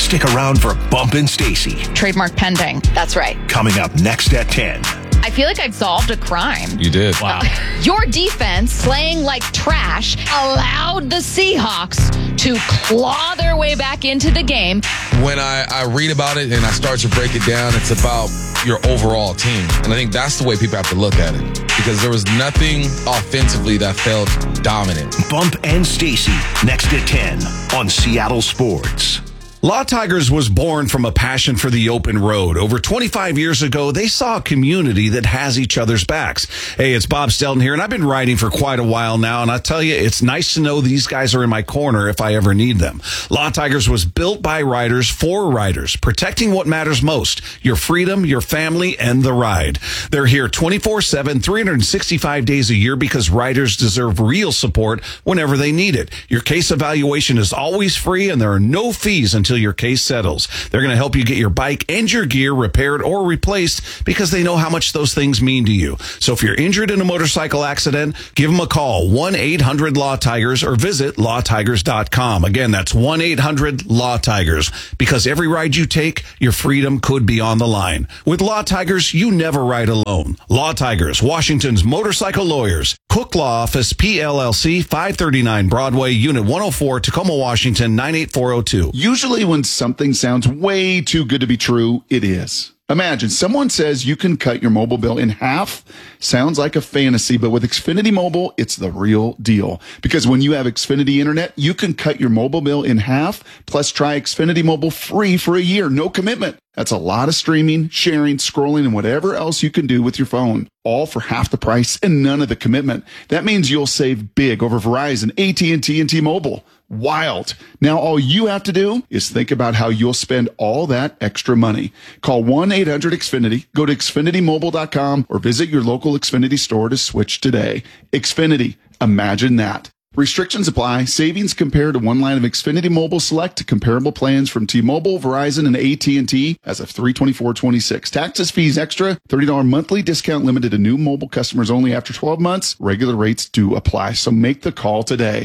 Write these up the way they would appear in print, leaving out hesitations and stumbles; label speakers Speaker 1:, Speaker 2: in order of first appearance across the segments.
Speaker 1: Stick around for Bump and Stacy.
Speaker 2: Trademark pending.
Speaker 3: That's right.
Speaker 1: Coming up next at 10.
Speaker 2: I feel like I've solved a crime.
Speaker 4: You did.
Speaker 5: Wow.
Speaker 2: Your defense, playing like trash, allowed the Seahawks to claw their way back into the game.
Speaker 4: When I read about it and I start to break it down, it's about your overall team. And I think that's the way people have to look at it. Because there was nothing offensively that felt dominant.
Speaker 1: Bump and Stacy, next at 10 on Seattle Sports.
Speaker 6: Law Tigers was born from a passion for the open road. Over 25 years ago, they saw a community that has each other's backs. Hey, it's Bob Stelton here, and I've been riding for quite a while now, and I tell you, it's nice to know these guys are in my corner if I ever need them. Law Tigers was built by riders for riders, protecting what matters most, your freedom, your family, and the ride. They're here 24/7, 365 days a year because riders deserve real support whenever they need it. Your case evaluation is always free, and there are no fees until your case settles. They're going to help you get your bike and your gear repaired or replaced because they know how much those things mean to you. So if you're injured in a motorcycle accident, give them a call, 1-800-LAW-TIGERS, or visit lawtigers.com. Again, that's 1-800-LAW-TIGERS, because every ride you take, your freedom could be on the line. With Law Tigers, you never ride alone. Law Tigers, Washington's motorcycle lawyers. Cook Law Office, PLLC, 539 Broadway, Unit 104, Tacoma, Washington, 98402.
Speaker 7: Usually when something sounds way too good to be true, it is. Imagine someone says you can cut your mobile bill in half. Sounds like a fantasy, but with Xfinity Mobile, it's the real deal. Because when you have Xfinity Internet, you can cut your mobile bill in half, plus try Xfinity Mobile free for a year, no commitment. That's a lot of streaming, sharing, scrolling, and whatever else you can do with your phone. All for half the price and none of the commitment. That means you'll save big over Verizon, AT&T, and T-Mobile. Wild. Now all you have to do is think about how you'll spend all that extra money. Call 1-800-XFINITY, go to XfinityMobile.com, or visit your local Xfinity store to switch today. Xfinity. Imagine that. Restrictions apply. Savings compared to one line of Xfinity Mobile Select to comparable plans from T-Mobile, Verizon, and AT&T as of 3/24/26. Taxes, fees extra. $30 monthly discount limited to new mobile customers only after 12 months. Regular rates do apply. So make the call today.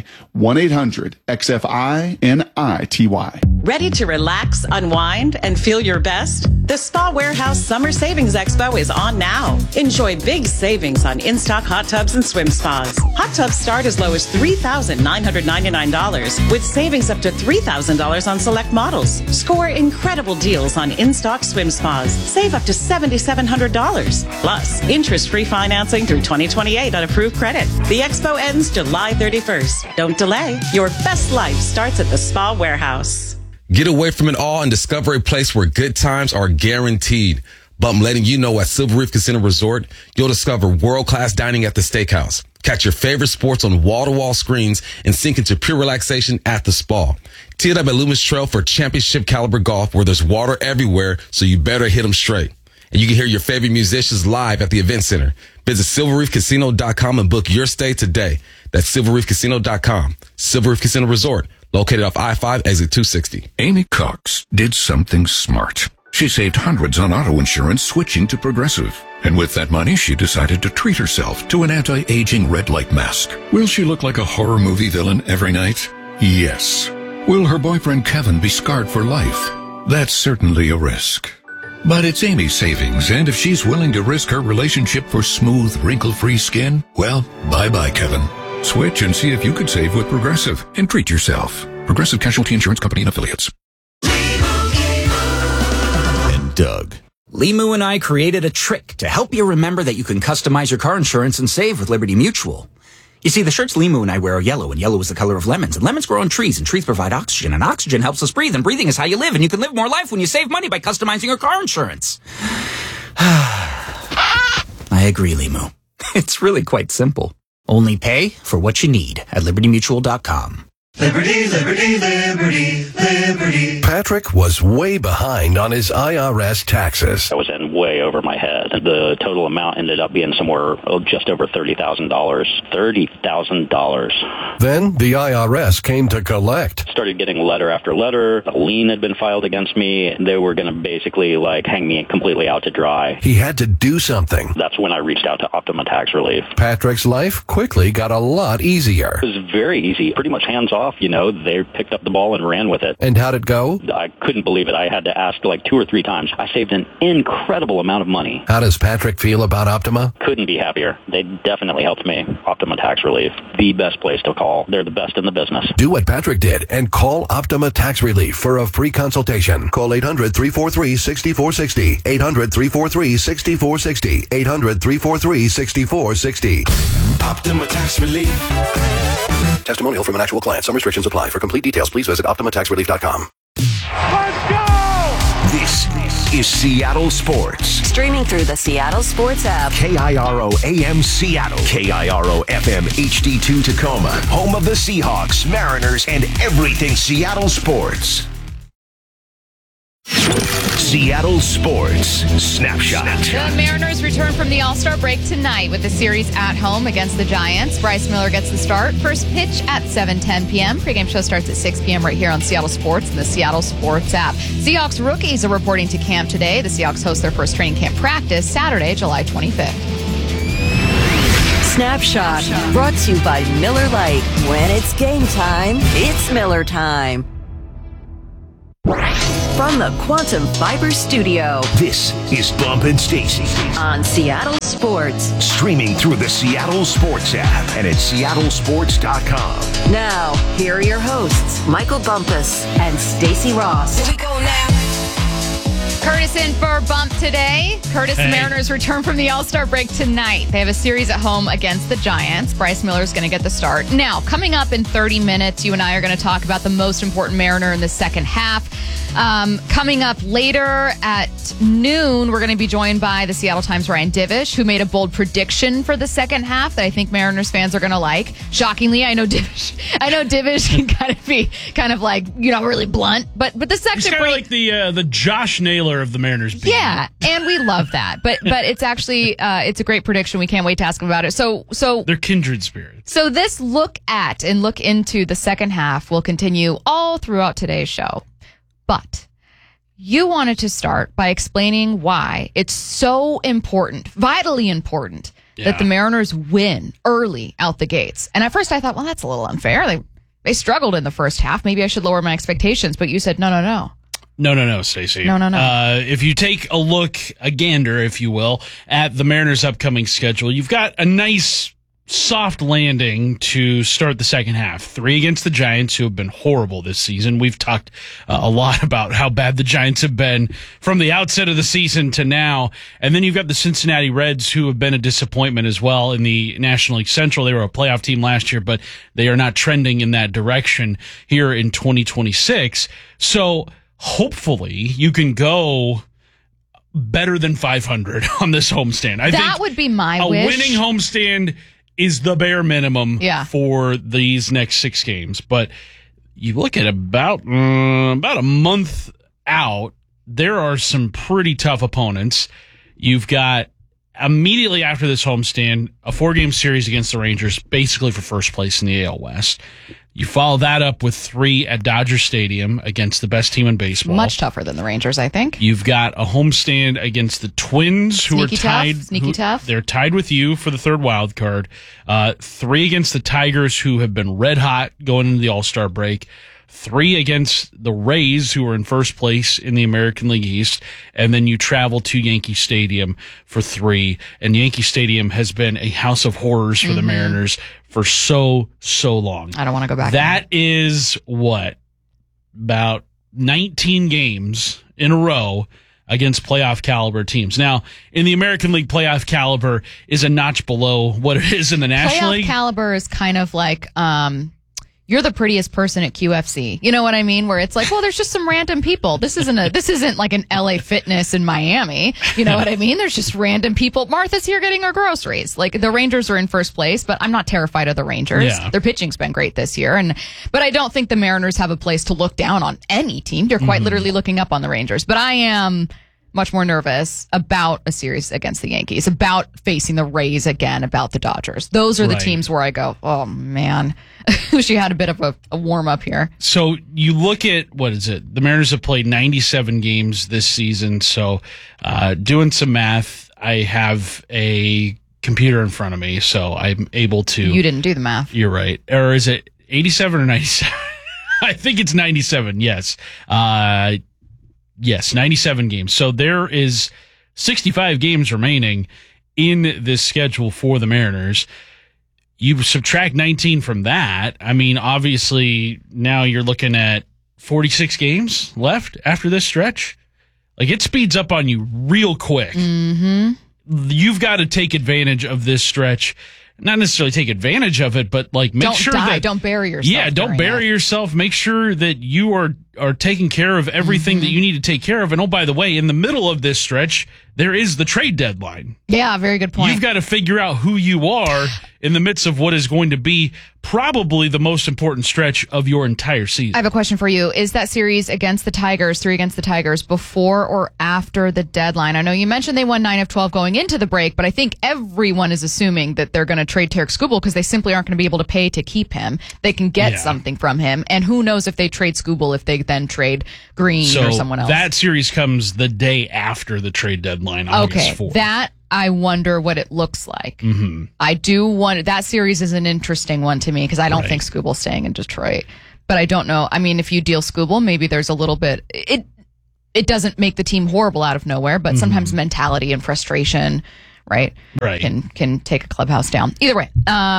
Speaker 7: 1-800-XFINITY.
Speaker 8: Ready to relax, unwind, and feel your best? The Spa Warehouse Summer Savings Expo is on now. Enjoy big savings on in-stock hot tubs and swim spas. Hot tubs start as low as $3,999 with savings up to $3,000 on select models. Score incredible deals on in-stock swim spas. Save up to $7,700. Plus, interest-free financing through 2028 on approved credit. The expo ends July 31st. Don't delay. Your best life starts at the Spa Warehouse.
Speaker 4: Get away from it all and discover a place where good times are guaranteed. But I'm letting you know, at Silver Reef Casino Resort, you'll discover world-class dining at the steakhouse. Catch your favorite sports on wall-to-wall screens and sink into pure relaxation at the spa. Tee it up at Loomis Trail for championship caliber golf where there's water everywhere, so you better hit them straight. And you can hear your favorite musicians live at the event center. Visit silverreefcasino.com and book your stay today. That's silverreefcasino.com. Silver Reef Casino Resort, located off I-5, exit 260.
Speaker 9: Amy Cox did something smart. She saved hundreds on auto insurance switching to Progressive. And with that money, she decided to treat herself to an anti-aging red light mask. Will she look like a horror movie villain every night? Yes. Will her boyfriend Kevin be scarred for life? That's certainly a risk. But it's Amy's savings, and if she's willing to risk her relationship for smooth, wrinkle-free skin, well, bye-bye, Kevin. Switch and see if you could save with Progressive and treat yourself. Progressive Casualty Insurance Company and Affiliates.
Speaker 1: And Doug.
Speaker 5: Limu and I created a trick to help you remember that you can customize your car insurance and save with Liberty Mutual. You see, the shirts Limu and I wear are yellow, and yellow is the color of lemons. And lemons grow on trees, and trees provide oxygen. And oxygen helps us breathe, and breathing is how you live. And you can live more life when you save money by customizing your car insurance. I agree, Limu. It's really quite simple. Only pay for what you need at libertymutual.com.
Speaker 10: Liberty, liberty, liberty, liberty.
Speaker 1: Patrick was way behind on his IRS taxes.
Speaker 11: I was in
Speaker 3: way over my head. The total amount ended up being somewhere just over $30,000. $30,000.
Speaker 10: Then the IRS came to collect.
Speaker 3: Started getting letter after letter. A lien had been filed against me. They were going to basically hang me completely out to dry.
Speaker 10: He had to do something.
Speaker 3: That's when I reached out to Optima Tax Relief.
Speaker 10: Patrick's life quickly got a lot easier.
Speaker 3: It was very easy, pretty much hands off. They picked up the ball and ran with it.
Speaker 10: And how'd it go?
Speaker 3: I couldn't believe it. I had to ask 2 or 3 times. I saved an incredible amount of money.
Speaker 10: How does Patrick feel about Optima?
Speaker 3: Couldn't be happier. They definitely helped me. Optima Tax Relief, the best place to call. They're the best in the business.
Speaker 10: Do what Patrick did and call Optima Tax Relief for a free consultation. Call 800-343-6460. 800-343-6460. 800-343-6460.
Speaker 1: Optima Tax Relief.
Speaker 10: Testimonial from an actual client. Some restrictions apply. For complete details, please visit OptimaTaxRelief.com.
Speaker 1: Let's go! This is Seattle Sports.
Speaker 11: Streaming through the Seattle Sports app.
Speaker 1: KIRO AM Seattle. KIRO FM HD2 Tacoma. Home of the Seahawks, Mariners, and everything Seattle sports. Seattle Sports Snapshot.
Speaker 2: The Mariners return from the All-Star break tonight with the series at home against the Giants. Bryce Miller gets the start. First pitch at 7:10 p.m. Pre-game show starts at 6 p.m. right here on Seattle Sports and the Seattle Sports app. Seahawks rookies are reporting to camp today. The Seahawks host their first training camp practice Saturday, July 25th.
Speaker 11: Snapshot brought to you by Miller Lite. When it's game time, it's Miller time. From the Quantum Fiber Studio.
Speaker 1: This is Bump and Stacy
Speaker 11: on Seattle Sports.
Speaker 1: Streaming through the Seattle Sports app and at seattlesports.com.
Speaker 11: Now, here are your hosts, Michael Bumpus and Stacy Ross.
Speaker 2: Here we go now. Curtis in for Bump today. Curtis, the Mariners return from the All-Star break tonight. They have a series at home against the Giants. Bryce Miller is going to get the start. Now, coming up in 30 minutes, you and I are going to talk about the most important Mariner in the second half. Coming up later at noon, we're going to be joined by the Seattle Times' Ryan Divish, who made a bold prediction for the second half that I think Mariners fans are going to like. Shockingly, I know Divish can be really blunt, but this is actually
Speaker 12: kind of like the Josh Naylor of the Mariners beat.
Speaker 2: Yeah, and we love that. But it's actually it's a great prediction. We can't wait to ask him about it. So
Speaker 12: they're kindred spirits.
Speaker 2: So this look into the second half will continue all throughout today's show. But you wanted to start by explaining why it's so important, vitally important, that the Mariners win early out the gates. And at first I thought, well, that's a little unfair. They struggled in the first half. Maybe I should lower my expectations. But you said, no.
Speaker 12: No, Stacey.
Speaker 2: No.
Speaker 12: If you take a look, a gander, if you will, at the Mariners' upcoming schedule, you've got a nice soft landing to start the second half. 3 against the Giants, who have been horrible this season. We've talked a lot about how bad the Giants have been from the outset of the season to now. And then you've got the Cincinnati Reds, who have been a disappointment as well in the National League Central. They were a playoff team last year, but they are not trending in that direction here in 2026. So hopefully you can go better than 500 on this homestand. I think
Speaker 2: that would be my wish.
Speaker 12: A winning homestand is the bare minimum for these next 6 games. But you look at about a month out, there are some pretty tough opponents. You've got immediately after this homestand, a 4-game series against the Rangers, basically for first place in the AL West. You follow that up with 3 at Dodger Stadium against the best team in baseball.
Speaker 2: Much tougher than the Rangers, I think.
Speaker 12: You've got a homestand against the Twins, who are tied.
Speaker 2: Sneaky tough.
Speaker 12: They're tied with you for the 3rd wild card. 3 against the Tigers, who have been red hot going into the All-Star break. 3 against the Rays, who are in first place in the American League East. And then you travel to Yankee Stadium for 3. And Yankee Stadium has been a house of horrors for the Mariners for so long.
Speaker 2: I don't want to go back.
Speaker 12: That is about 19 games in a row against playoff caliber teams. Now, in the American League, playoff caliber is a notch below what it is in the National League.
Speaker 2: Playoff caliber is kind of like you're the prettiest person at QFC. You know what I mean? Where it's like, well, there's just some random people. This isn't like an LA Fitness in Miami. You know what I mean? There's just random people. Martha's here getting her groceries. Like, the Rangers are in first place, but I'm not terrified of the Rangers.
Speaker 12: Yeah.
Speaker 2: Their pitching's been great this year. But I don't think the Mariners have a place to look down on any team. You're quite literally looking up on the Rangers. But I am much more nervous about a series against the Yankees, about facing the Rays again, about the Dodgers. Those are the teams where I go, oh, man. Wish you had a bit of a warm-up here.
Speaker 12: So you look at, what is it? The Mariners have played 97 games this season. So doing some math, I have a computer in front of me, so I'm able to...
Speaker 2: You didn't do the math.
Speaker 12: You're right. Or is it 87 or 97? I think it's 97, yes. Yes, 97 games. So there is 65 games remaining in this schedule for the Mariners. You subtract 19 from that. I mean, obviously, now you're looking at 46 games left after this stretch. Like, it speeds up on you real quick.
Speaker 2: Mm-hmm.
Speaker 12: You've got to take advantage of this stretch. Not necessarily take advantage of it, but like make sure that
Speaker 2: don't bury yourself.
Speaker 12: Yeah, don't bury yourself. Make sure that you are taking care of everything that you need to take care of. And oh, by the way, in the middle of this stretch, there is the trade deadline.
Speaker 2: Yeah, very good point.
Speaker 12: You've got to figure out who you are in the midst of what is going to be probably the most important stretch of your entire season.
Speaker 2: I have a question for you. Is that series against the Tigers, 3 against the Tigers, before or after the deadline? I know you mentioned they won 9 of 12 going into the break, but I think everyone is assuming that they're going to trade Tarik Skubal because they simply aren't going to be able to pay to keep him. They can get something from him, and who knows if they trade Skubal, if they then trade Green or someone else.
Speaker 12: That series comes the day after the trade deadline, August 4th.
Speaker 2: That I wonder what it looks like.
Speaker 12: Mm-hmm.
Speaker 2: I do wonder. That series is an interesting one to me because I don't think Skubal's staying in Detroit. But I don't know. I mean, if you deal Skubal, maybe there's a little bit. It doesn't make the team horrible out of nowhere, but sometimes mentality and frustration, right, can take a clubhouse down. Either way,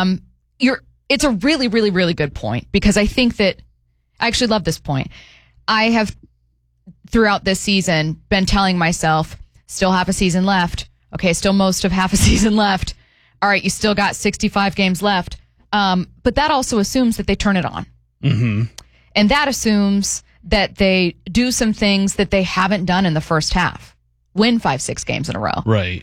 Speaker 2: it's a really, really, really good point because I think that I actually love this point. I have throughout this season been telling myself, still half a season left. Okay, still most of half a season left. All right, you still got 65 games left. But that also assumes that they turn it on.
Speaker 12: Mm-hmm.
Speaker 2: And that assumes that they do some things that they haven't done in the first half. Win 5-6 games in a row.
Speaker 12: Right.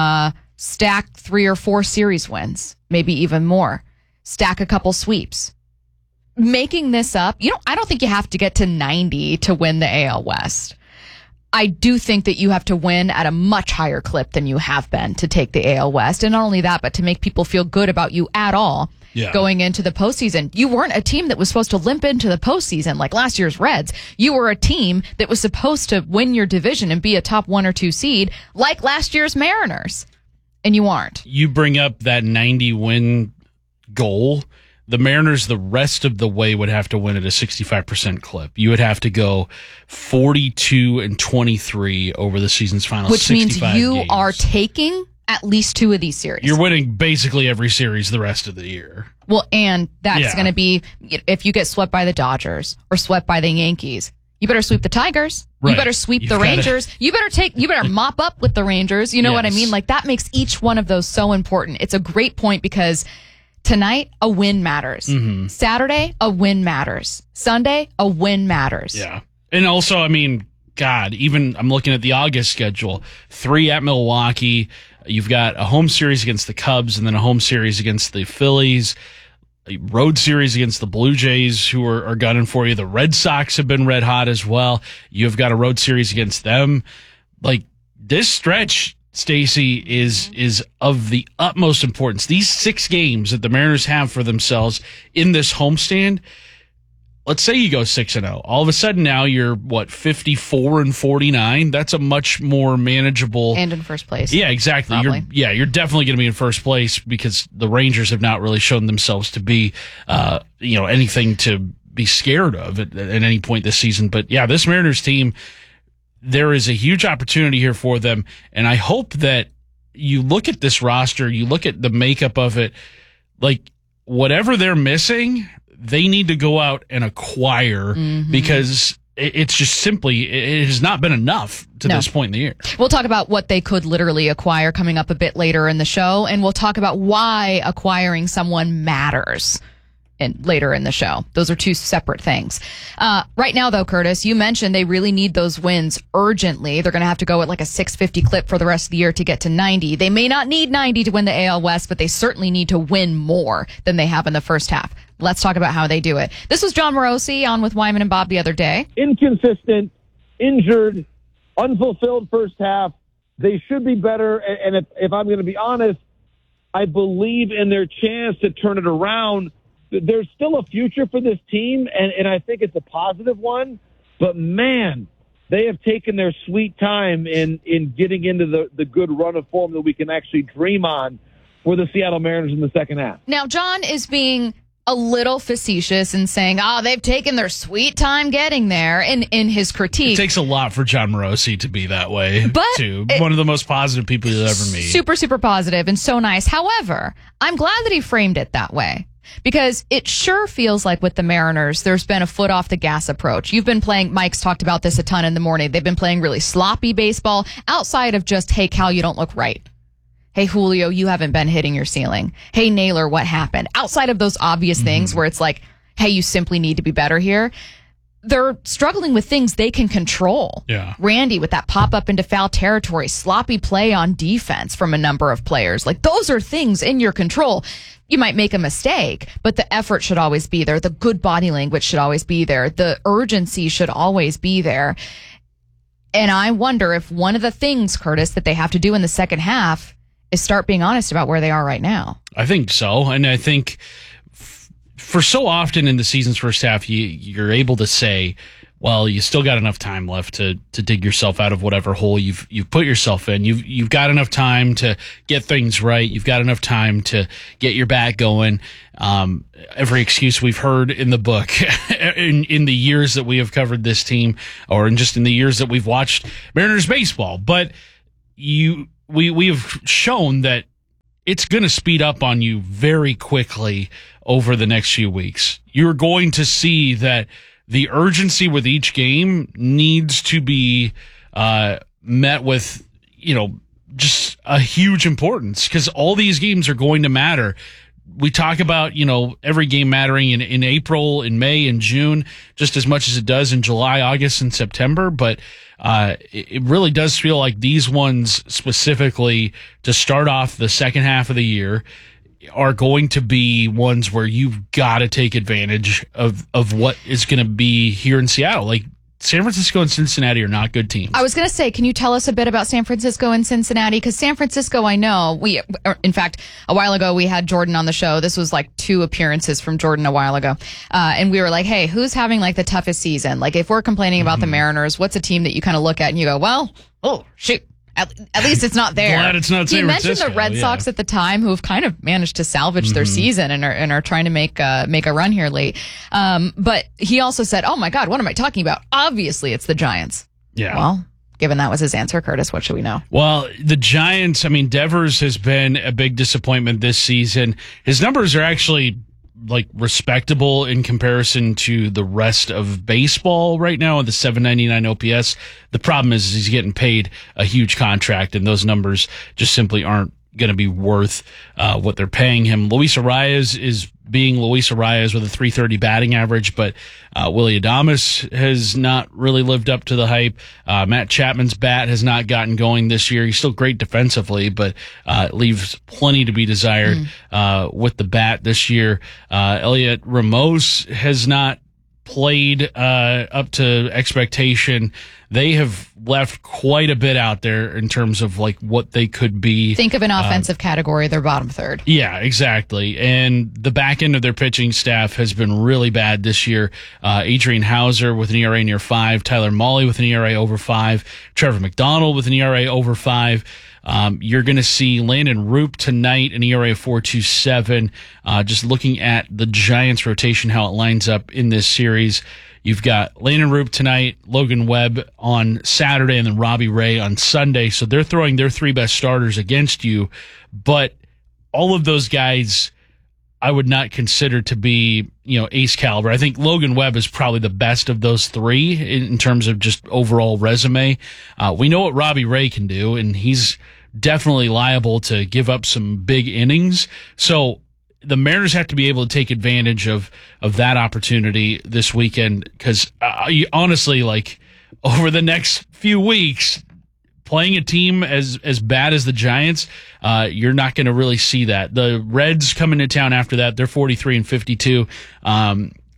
Speaker 2: Stack 3 or 4 series wins, maybe even more. Stack a couple sweeps. Making this up, I don't think you have to get to 90 to win the AL West. I do think that you have to win at a much higher clip than you have been to take the AL West. And not only that, but to make people feel good about you at all going into the postseason. You weren't a team that was supposed to limp into the postseason like last year's Reds. You were a team that was supposed to win your division and be a top 1 or 2 seed like last year's Mariners. And you aren't.
Speaker 12: You bring up that 90 win goal. The Mariners, the rest of the way, would have to win at a 65% clip. You would have to go 42-23 over the season's final 65 games.
Speaker 2: Which means you are taking at least 2 of these series.
Speaker 12: You're winning basically every series the rest of the year.
Speaker 2: Well, and that's going to be, if you get swept by the Dodgers or swept by the Yankees, you better sweep the Tigers.
Speaker 12: Right.
Speaker 2: You better sweep the Rangers. You better mop up with the Rangers. You know what I mean? Like, that makes each one of those so important. It's a great point because tonight, a win matters.
Speaker 12: Mm-hmm.
Speaker 2: Saturday, a win matters. Sunday, a win matters.
Speaker 12: Yeah. And also, I mean, God, even I'm looking at the August schedule. 3 at Milwaukee. You've got a home series against the Cubs and then a home series against the Phillies. A road series against the Blue Jays, who are gunning for you. The Red Sox have been red hot as well. You've got a road series against them. Like, this stretch, Stacey, is of the utmost importance. These 6 games that the Mariners have for themselves in this homestand, let's say you go 6-0. All of a sudden now you're, 54-49? That's a much more manageable...
Speaker 2: And in first place.
Speaker 12: Yeah, exactly. You're definitely going to be in first place because the Rangers have not really shown themselves to be, anything to be scared of at any point this season. But yeah, this Mariners team, there is a huge opportunity here for them. And I hope that you look at this roster, you look at the makeup of it, like whatever they're missing, they need to go out and acquire because it's just simply, it has not been enough to this point in the year.
Speaker 2: We'll talk about what they could literally acquire coming up a bit later in the show, and we'll talk about why acquiring someone matters later in the show. Those are 2 separate things. Right now, though, Curtis, you mentioned they really need those wins urgently. They're going to have to go at like a 650 clip for the rest of the year to get to 90. They may not need 90 to win the AL West, but they certainly need to win more than they have in the first half. Let's talk about how they do it. This was John Morosi on with Wyman and Bob the other day.
Speaker 13: Inconsistent, injured, unfulfilled first half. They should be better. And if I'm going to be honest, I believe in their chance to turn it around. There's still a future for this team, and I think it's a positive one. But, man, they have taken their sweet time in getting into the good run of form that we can actually dream on for the Seattle Mariners in the second half.
Speaker 2: Now, John is being a little facetious and saying, they've taken their sweet time getting there in his critique.
Speaker 12: It takes a lot for John Morosi to be that way,
Speaker 2: but
Speaker 12: too. One of the most positive people you'll ever meet.
Speaker 2: Super, super positive and so nice. However, I'm glad that he framed it that way. Because it sure feels like with the Mariners, there's been a foot off the gas approach. You've been playing, Mike's talked about this a ton in the morning. They've been playing really sloppy baseball outside of just, hey, Cal, you don't look right. Hey, Julio, you haven't been hitting your ceiling. Hey, Naylor, what happened? Outside of those obvious things where it's like, hey, you simply need to be better here. They're struggling with things they can control.
Speaker 12: Yeah.
Speaker 2: Randy with that pop up into foul territory, sloppy play on defense from a number of players. Like those are things in your control. You might make a mistake, but the effort should always be there. The good body language should always be there. The urgency should always be there. And I wonder if one of the things, Curtis, that they have to do in the second half is start being honest about where they are right now.
Speaker 12: I think so. And I think for so often in the season's first half, you're able to say, well, you still got enough time left to dig yourself out of whatever hole you've put yourself in. You've got enough time to get things right. You've got enough time to get your bat going. Every excuse we've heard in the book in the years that we have covered this team, or just in the years that we've watched Mariners baseball. But we have shown that it's going to speed up on you very quickly over the next few weeks. You're going to see that the urgency with each game needs to be met with, just a huge importance, because all these games are going to matter. We talk about, every game mattering in April, in May, and June, just as much as it does in July, August, and September. But it really does feel like these ones specifically, to start off the second half of the year, are going to be ones where you've got to take advantage of what is going to be here in Seattle. Like, San Francisco and Cincinnati are not good teams.
Speaker 2: I was going to say, can you tell us a bit about San Francisco and Cincinnati? Because San Francisco, I know, in fact, a while ago we had Jordan on the show. This was like 2 appearances from Jordan a while ago. And we were like, hey, who's having like the toughest season? Like, if we're complaining about the Mariners, what's a team that you kind of look at and you go, well, oh, shoot. At least it's not there.
Speaker 12: Glad it's not San Francisco.
Speaker 2: He mentioned the Red Sox at the time, who have kind of managed to salvage their season and are trying to make a run here late. But he also said, "Oh my God, what am I talking about? Obviously, it's the Giants."
Speaker 12: Yeah.
Speaker 2: Well, given that was his answer, Curtis, what should we know?
Speaker 12: Well, the Giants. I mean, Devers has been a big disappointment this season. His numbers are actually like respectable in comparison to the rest of baseball right now at the 799 OPS. The problem is he's getting paid a huge contract, and those numbers just simply aren't going to be worth what they're paying him. Luis Arias is being Luis Arias with a 330 batting average, but Willy Adames has not really lived up to the hype. Matt Chapman's bat has not gotten going this year. He's still great defensively, but leaves plenty to be desired with the bat this year. Elliot Ramos has not played up to expectation. They have left quite a bit out there in terms of like what they could be.
Speaker 2: Think of an offensive category, they're bottom third.
Speaker 12: Yeah, exactly. And the back end of their pitching staff has been really bad this year. Adrian Hauser with an ERA near 5, Tyler Mahle with an ERA over 5, Trevor McDonald with an ERA over 5. You're going to see Landon Roop tonight, an ERA of 4.27. Just looking at the Giants rotation, how it lines up in this series. You've got Landon Roop tonight, Logan Webb on Saturday, and then Robbie Ray on Sunday. So they're throwing their 3 best starters against you. But all of those guys I would not consider to be, ace caliber. I think Logan Webb is probably the best of those 3 in terms of just overall resume. We know what Robbie Ray can do, and he's definitely liable to give up some big innings. So the Mariners have to be able to take advantage of that opportunity this weekend, because honestly, like, over the next few weeks, playing a team as bad as the Giants, you're not going to really see that. The Reds coming to town after that, they're 43-52.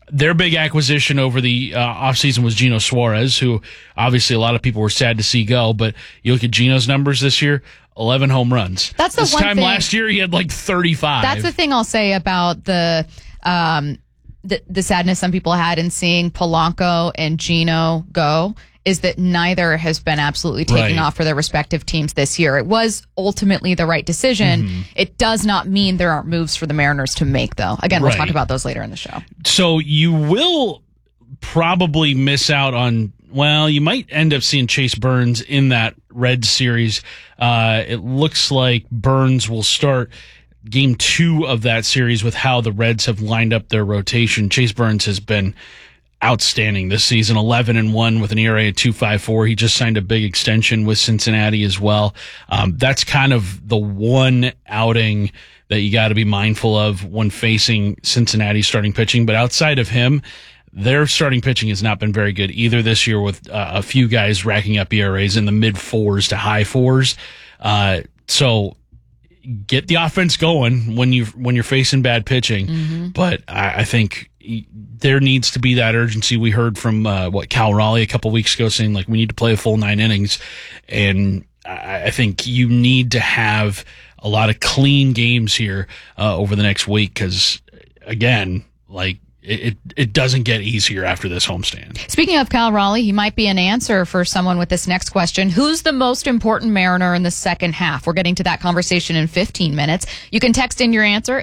Speaker 12: Their big acquisition over the offseason was Gino Suarez, who obviously a lot of people were sad to see go. But you look at Gino's numbers this year, 11 home runs.
Speaker 2: That's the
Speaker 12: this
Speaker 2: one
Speaker 12: time
Speaker 2: thing,
Speaker 12: last year, he had like 35.
Speaker 2: That's the thing I'll say about the sadness some people had in seeing Polanco and Gino go, is that neither has been absolutely taking off for their respective teams this year. It was ultimately the right decision. Mm-hmm. It does not mean there aren't moves for the Mariners to make, though. Again, we'll talk about those later in the show.
Speaker 12: So you will probably miss out on, well, you might end up seeing Chase Burns in that Reds series. It looks like Burns will start game 2 of that series with how the Reds have lined up their rotation. Chase Burns has been outstanding this season, 11-1 with an ERA of 2.54. He just signed a big extension with Cincinnati as well. That's kind of the one outing that you got to be mindful of when facing Cincinnati starting pitching. But outside of him, their starting pitching has not been very good either this year, with a few guys racking up ERAs in the mid 4s to high 4s. So get the offense going when you're facing bad pitching. Mm-hmm. But I think there needs to be that urgency. We heard from Cal Raleigh a couple weeks ago saying, like, we need to play a full 9 innings. And I think you need to have a lot of clean games here over the next week, because, again, like, it doesn't get easier after this homestand.
Speaker 2: Speaking of Cal Raleigh, he might be an answer for someone with this next question. Who's the most important Mariner in the second half? We're getting to that conversation in 15 minutes. You can text in your answer,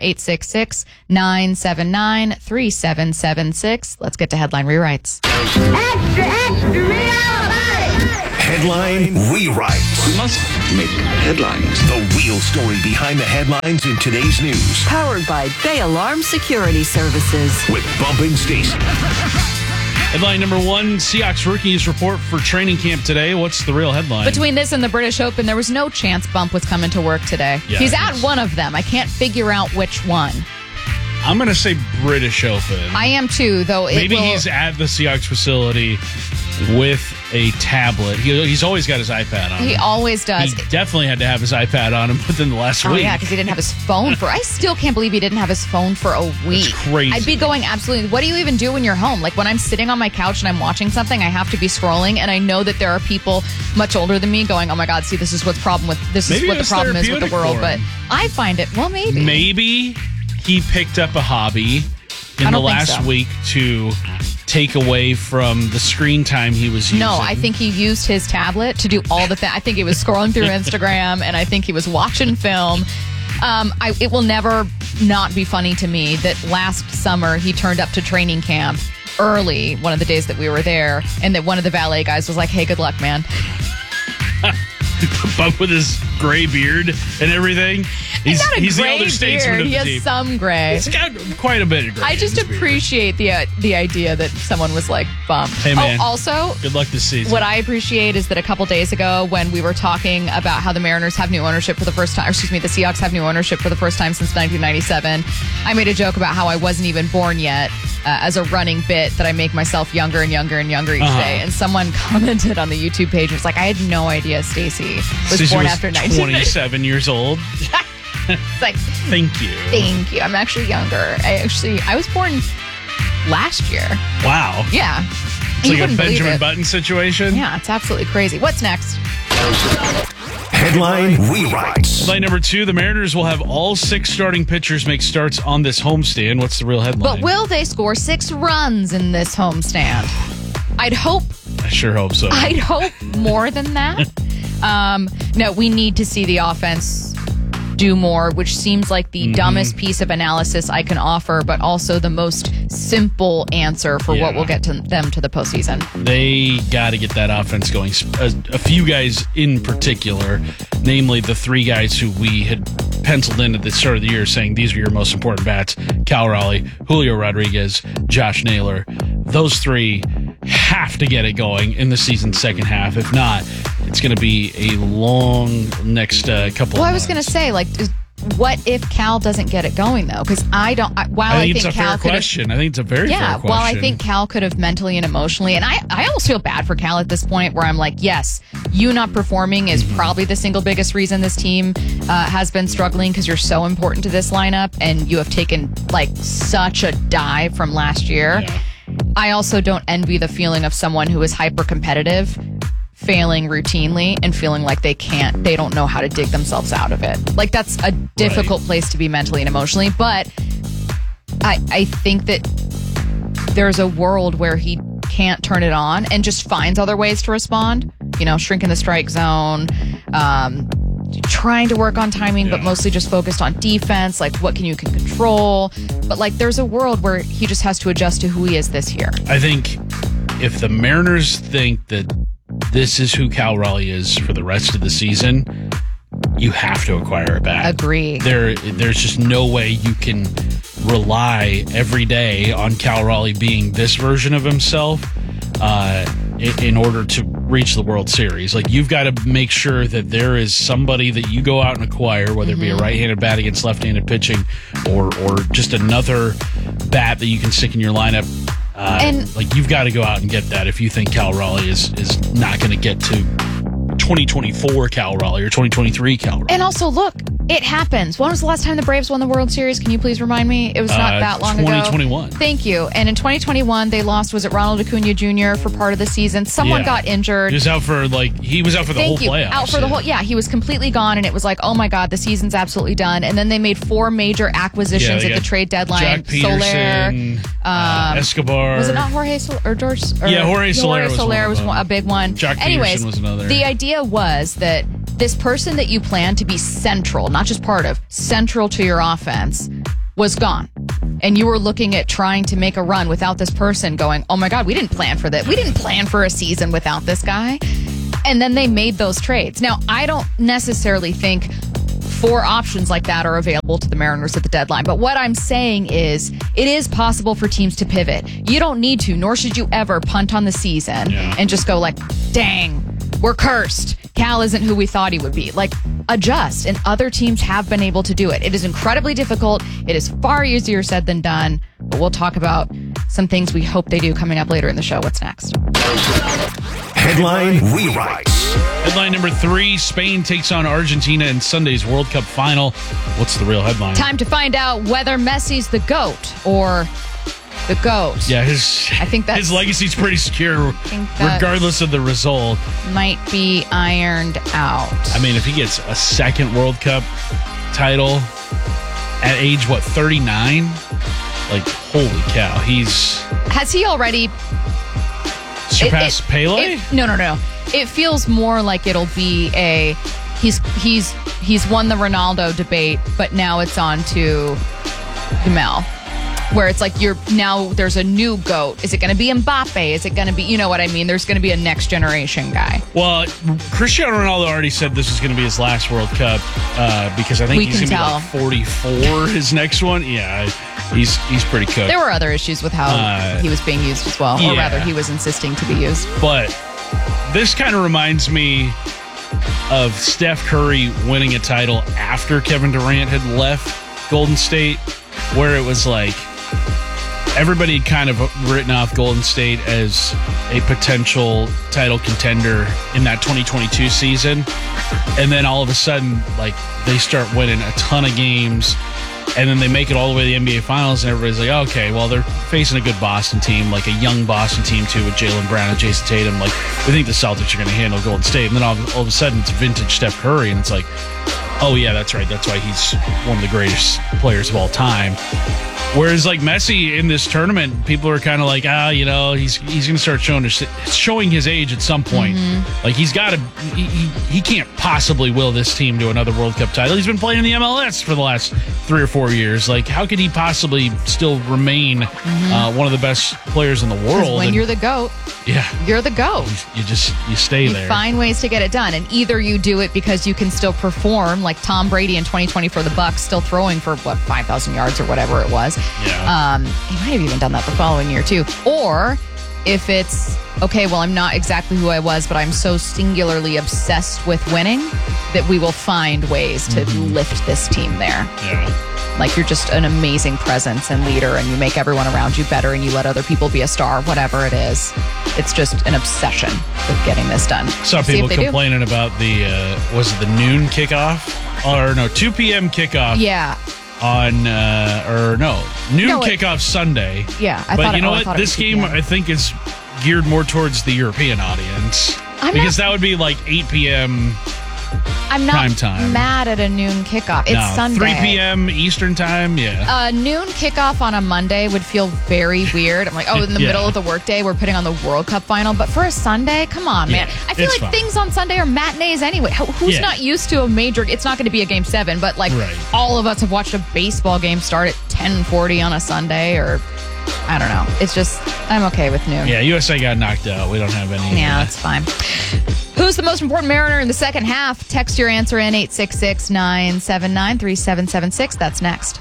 Speaker 2: 866-979-3776. Let's get to Headline Rewrites.
Speaker 1: Extra, extra, Headline Rewrites.
Speaker 14: We must make headlines.
Speaker 1: The real story behind the headlines in today's news.
Speaker 11: Powered by Bay Alarm Security Services.
Speaker 1: With Bump and Stacy.
Speaker 12: Headline number 1, Seahawks rookies report for training camp today. What's the real headline?
Speaker 2: Between this and the British Open, there was no chance Bump was coming to work today.
Speaker 12: Yeah,
Speaker 2: he's at one of them. I can't figure out which one.
Speaker 12: I'm going to say British Open.
Speaker 2: I am too, though.
Speaker 12: Maybe he's at the Seahawks facility with a tablet. He's always got his iPad on him.
Speaker 2: He always does.
Speaker 12: He definitely had to have his iPad on him within the last week.
Speaker 2: Oh, yeah, because he didn't have his phone for... I still can't believe he didn't have his phone for a week.
Speaker 12: That's crazy.
Speaker 2: I'd be going absolutely... What do you even do when you're home? Like, when I'm sitting on my couch and I'm watching something, I have to be scrolling, and I know that there are people much older than me going, oh my God, see, this is what's problem with... This is what the problem is with the world. But I find it... Well, maybe.
Speaker 12: Maybe he picked up a hobby in the last week to take away from the screen time he was using.
Speaker 2: No, I think he used his tablet to do all the things. I think he was scrolling through Instagram, and I think he was watching film. It will never not be funny to me that last summer he turned up to training camp early, one of the days that we were there, and that one of the valet guys was like, hey, good luck, man.
Speaker 12: Bump with his gray beard and everything. He's the elder statesman of the team.
Speaker 2: He has some gray.
Speaker 12: He's got quite a bit of gray.
Speaker 2: I just appreciate the idea that someone was like, Bump.
Speaker 12: Hey, man.
Speaker 2: Also,
Speaker 12: good luck this season.
Speaker 2: What I appreciate is that a couple days ago, when we were talking about how the Mariners have new ownership for the first time, the Seahawks have new ownership for the first time since 1997, I made a joke about how I wasn't even born yet, as a running bit that I make myself younger and younger and younger each day. And someone commented on the YouTube page, it was like, I had no idea Stacy was born after
Speaker 12: 27 years old.
Speaker 2: It's like,
Speaker 12: Thank you.
Speaker 2: I'm actually younger. I was born last year.
Speaker 12: Wow.
Speaker 2: Yeah.
Speaker 12: It's like a Benjamin Button situation.
Speaker 2: Yeah, it's absolutely crazy. What's next?
Speaker 1: Headline Rewrites.
Speaker 12: Headline number 2, the Mariners will have all 6 starting pitchers make starts on this homestand. What's the real headline?
Speaker 2: But will they score 6 runs in this homestand? I'd hope.
Speaker 12: I sure hope so.
Speaker 2: I'd hope more than that. No, we need to see the offense do more, which seems like the dumbest piece of analysis I can offer, but also the most simple answer for what will get them to the postseason.
Speaker 12: They got to get that offense going. A few guys in particular, namely the 3 guys who we had penciled in at the start of the year saying these are your most important bats: Cal Raleigh, Julio Rodriguez, Josh Naylor. Those 3 have to get it going in the season's second half. If not, it's going to be a long next couple of months.
Speaker 2: I was going to say, like, what if Cal doesn't get it going though? Because I think
Speaker 12: it's a
Speaker 2: Cal
Speaker 12: fair question. I think it's a very fair question.
Speaker 2: Well, I think Cal could have mentally and emotionally, and I almost feel bad for Cal at this point where I'm like, yes, you not performing is probably the single biggest reason this team has been struggling because you're so important to this lineup and you have taken like such a dive from last year. Yeah. I also don't envy the feeling of someone who is hyper competitive failing routinely and feeling like they don't know how to dig themselves out of it. Like that's a difficult place to be mentally and emotionally. But I think that there's a world where he can't turn it on and just finds other ways to respond. Shrinking the strike zone, trying to work on timing, but mostly just focused on defense. Like what you can control. But like there's a world where he just has to adjust to who he is this year.
Speaker 12: I think if the Mariners think that this is who Cal Raleigh is for the rest of the season, you have to acquire it back.
Speaker 2: Agree.
Speaker 12: There's just no way you can rely every day on Cal Raleigh being this version of himself in order to reach the World Series. Like you've got to make sure that there is somebody that you go out and acquire, whether it be a right-handed bat against left-handed pitching or just another bat that you can stick in your lineup. You've got to go out and get that if you think Cal Raleigh is not going to get to 2024 Cal Raleigh or 2023 Cal Raleigh.
Speaker 2: And also, look, it happens. When was the last time the Braves won the World Series? Can you please remind me? It was not that long
Speaker 12: 2021.
Speaker 2: ago. Thank you. And in 2021, they lost, was it Ronald Acuna Jr. for part of the season? Someone got injured.
Speaker 12: He was out for the whole playoffs.
Speaker 2: Out for the whole, he was completely gone, and it was like, oh my God, the season's absolutely done. And then they made 4 major acquisitions at the trade deadline.
Speaker 12: Jack Peterson,
Speaker 2: Soler,
Speaker 12: Escobar.
Speaker 2: Was it not Jorge Soler or George?
Speaker 12: Jorge Soler
Speaker 2: was a big one.
Speaker 12: Jack Peterson was another.
Speaker 2: The idea was that this person that you plan to be central, not just part of, central to your offense, was gone. And you were looking at trying to make a run without this person going, oh my God, we didn't plan for that. We didn't plan for a season without this guy. And then they made those trades. Now, I don't necessarily think 4 options like that are available to the Mariners at the deadline. But what I'm saying is it is possible for teams to pivot. You don't need to, nor should you ever punt on the season and just go like, dang, we're cursed. Cal isn't who we thought he would be. Like, adjust. And other teams have been able to do it. It is incredibly difficult. It is far easier said than done. But we'll talk about some things we hope they do coming up later in the show. What's next?
Speaker 1: Headline rewrites.
Speaker 12: Headline number 3, Spain takes on Argentina in Sunday's World Cup final. What's the real headline?
Speaker 2: Time to find out whether Messi's the GOAT or the GOAT.
Speaker 12: Yeah, his legacy's pretty secure regardless of the result.
Speaker 2: Might be ironed out.
Speaker 12: I mean, if he gets a second World Cup title at age, 39? Like, holy cow.
Speaker 2: Has he already
Speaker 12: surpassed Pele?
Speaker 2: No. It feels more like it'll be he's won the Ronaldo debate, but now it's on to Jamel. Where it's like there's a new GOAT. Is it going to be Mbappe? Is it going to be, you know what I mean? There's going to be a next generation guy.
Speaker 12: Well, Cristiano Ronaldo already said this is going to be his last World Cup because I think he's going to be like 44 his next one. Yeah, he's pretty cooked.
Speaker 2: There were other issues with how he was being used as well, or rather he was insisting to be used.
Speaker 12: But this kind of reminds me of Steph Curry winning a title after Kevin Durant had left Golden State, where it was like everybody had kind of written off Golden State as a potential title contender in that 2022 season. And then all of a sudden, like, they start winning a ton of games, and then they make it all the way to the NBA Finals, and everybody's like, okay, well, they're facing a good Boston team, like a young Boston team, too, with Jaylen Brown and Jason Tatum. Like, we think the Celtics are going to handle Golden State. And then all of a sudden, it's vintage Steph Curry, and it's like, oh, yeah, that's right. That's why he's one of the greatest players of all time. Whereas, like, Messi in this tournament, people are kind of like, he's going to start showing his age at some point. Mm-hmm. Like, he's got to, he can't possibly will this team to another World Cup title. He's been playing in the MLS for the last 3 or 4 years. Like, how could he possibly still remain one of the best players in the world?
Speaker 2: When you're the GOAT, you're the GOAT.
Speaker 12: You stay there.
Speaker 2: You find ways to get it done. And either you do it because you can still perform, like Tom Brady in 2020 for the Bucs, still throwing for, 5,000 yards or whatever it was.
Speaker 12: Yeah.
Speaker 2: He might have even done that the following year, too. Or if it's, okay, well, I'm not exactly who I was, but I'm so singularly obsessed with winning that we will find ways to lift this team there.
Speaker 12: Yeah.
Speaker 2: Like, you're just an amazing presence and leader, and you make everyone around you better, and you let other people be a star, whatever it is. It's just an obsession with getting this done.
Speaker 12: Saw people complaining about the, was it the noon kickoff? Or no, 2 p.m. kickoff.
Speaker 2: Yeah.
Speaker 12: On, noon kickoff Sunday.
Speaker 2: Yeah.
Speaker 12: But you know what? This game, I think, is geared more towards the European audience. Because that would be like 8 p.m.
Speaker 2: I'm not
Speaker 12: prime time.
Speaker 2: Mad at a noon kickoff. It's Sunday.
Speaker 12: 3 p.m. Eastern time, yeah.
Speaker 2: Noon kickoff on a Monday would feel very weird. I'm like, in the middle of the workday, we're putting on the World Cup final. But for a Sunday, come on, man. I feel like things on Sunday are matinees anyway. Who's not used to a major? It's not going to be a Game 7, but like all of us have watched a baseball game start at 10:40 on a Sunday, or I don't know. It's just, I'm okay with noon.
Speaker 12: Yeah, USA got knocked out. We don't have any.
Speaker 2: Yeah, that's fine. Who's the most important Mariner in the second half? Text your answer in 866-979-3776. That's next.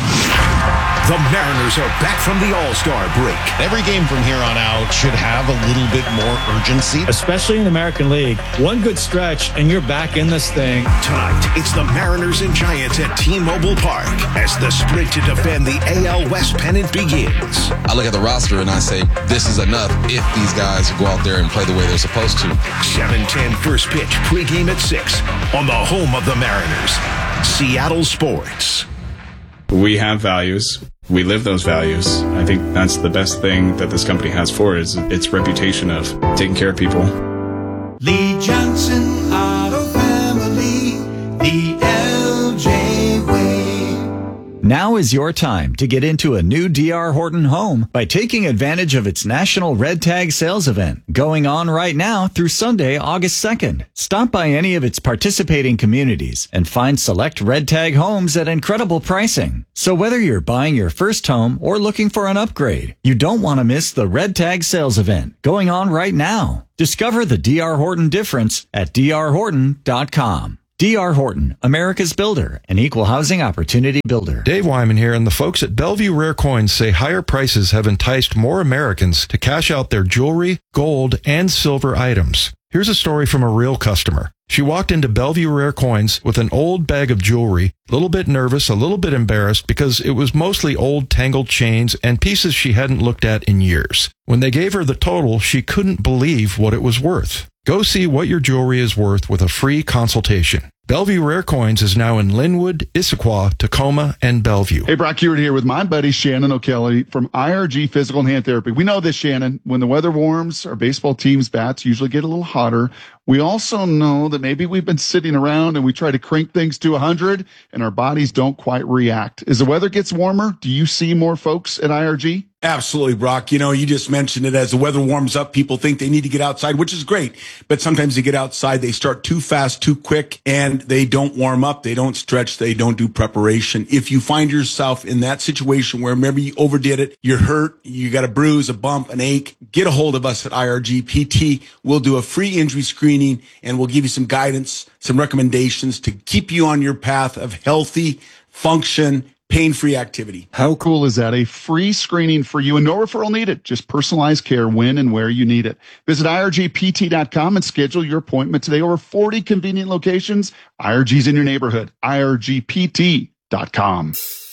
Speaker 1: The Mariners are back from the All-Star break.
Speaker 15: Every game from here on out should have a little bit more urgency.
Speaker 16: Especially in the American League. One good stretch, and you're back in this thing.
Speaker 1: Tonight, it's the Mariners and Giants at T-Mobile Park as the sprint to defend the AL West pennant begins.
Speaker 4: I look at the roster and I say, this is enough if these guys go out there and play the way they're supposed to.
Speaker 1: 7:10 first pitch, pregame at 6 on the home of the Mariners, Seattle Sports.
Speaker 17: We have values. We live those values. I think that's the best thing that this company has for it, is its reputation of taking care of people.
Speaker 18: Lee Johnson Auto Family, the LJ way.
Speaker 19: Now is your time to get into a new D.R. Horton home by taking advantage of its National Red Tag Sales Event going on right now through Sunday, August 2nd. Stop by any of its participating communities and find select Red Tag homes at incredible pricing. So whether you're buying your first home or looking for an upgrade, you don't want to miss the Red Tag Sales Event going on right now. Discover the D.R. Horton difference at drhorton.com. D.R. Horton, America's builder, an equal housing opportunity builder.
Speaker 20: Dave Wyman here, and the folks at Bellevue Rare Coins say higher prices have enticed more Americans to cash out their jewelry, gold, and silver items. Here's a story from a real customer. She walked into Bellevue Rare Coins with an old bag of jewelry, a little bit nervous, a little bit embarrassed because it was mostly old tangled chains and pieces she hadn't looked at in years. When they gave her the total, she couldn't believe what it was worth. Go see what your jewelry is worth with a free consultation. Bellevue Rare Coins is now in Linwood, Issaquah, Tacoma, and Bellevue.
Speaker 7: Hey, Brock Hewitt here with my buddy Shannon O'Kelly from IRG Physical and Hand Therapy. We know this, Shannon. When the weather warms, our baseball team's bats usually get a little hotter. We also know that maybe we've been sitting around and we try to crank things to 100 and our bodies don't quite react. As the weather gets warmer, do you see more folks at IRG?
Speaker 15: Absolutely, Brock. You know, you just mentioned it. As the weather warms up, people think they need to get outside, which is great. But sometimes they get outside, they start too fast, too quick, and they don't warm up. They don't stretch. They don't do preparation. If you find yourself in that situation where maybe you overdid it, you're hurt, you got a bruise, a bump, an ache, get a hold of us at IRG PT. We'll do a free injury screening and we'll give you some guidance, some recommendations to keep you on your path of healthy function, pain-free activity.
Speaker 7: How cool is that? A free screening for you and no referral needed. Just personalized care when and where you need it. Visit IRGPT.com and schedule your appointment today. Over 40 convenient locations. IRG's in your neighborhood. IRGPT.com.